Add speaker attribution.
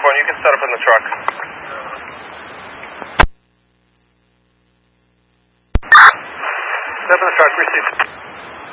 Speaker 1: 1, you can set up in the truck. Step in the truck, receive.